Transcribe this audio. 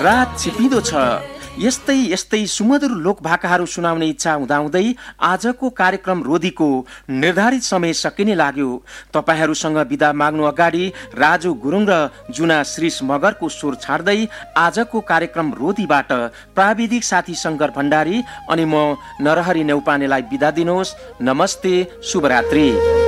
रात छिपिदो छ। यस्तै यस्तै सुमधुर लोक भाकाहरू सुनाउने इच्छा हुँदाहुँदै आजको कार्यक्रम रोदीको निर्धारित समय सकिने लाग्यो। तपाईहरूसँग बिदा माग्नु अगाडि राजु गुरुङ र जुना श्रीष मगरको स्वर छाड्दै आजको कार्यक्रम रोदीबाट प्राविधिक साथी शङ्कर भण्डारी अनि म नरहरी नेउपानेलाई बिदा दिनुहोस्। नमस्ते, शुभरात्रि।